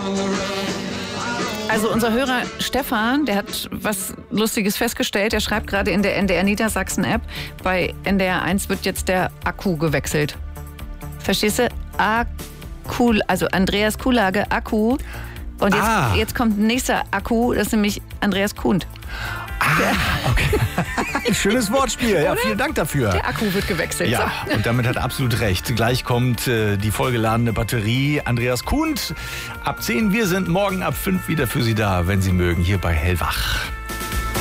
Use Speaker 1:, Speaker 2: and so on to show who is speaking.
Speaker 1: Also unser Hörer Stefan, der hat was Lustiges festgestellt. Er schreibt gerade in der NDR Niedersachsen-App, bei NDR 1 wird jetzt der Akku gewechselt. Verstehst du? Akku, also Andreas Kuhlage, Akku. Und jetzt kommt ein nächster Akku, das ist nämlich Andreas Kuhnt.
Speaker 2: Okay. Schönes Wortspiel. Ja, vielen Dank dafür.
Speaker 1: Der Akku wird gewechselt.
Speaker 2: Ja,
Speaker 1: so.
Speaker 2: und damit hat er absolut recht. Gleich kommt die vollgeladene Batterie. Andreas Kuhnt ab 10. Wir sind morgen ab 5 wieder für Sie da, wenn Sie mögen, hier bei Hellwach.